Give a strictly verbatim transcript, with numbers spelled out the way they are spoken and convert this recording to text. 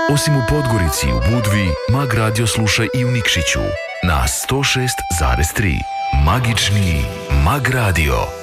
Osim u Podgorici i u Budvi, Mag Radio slušaj i u Nikšiću na sto šest zarez tri. Magični Mag Radio.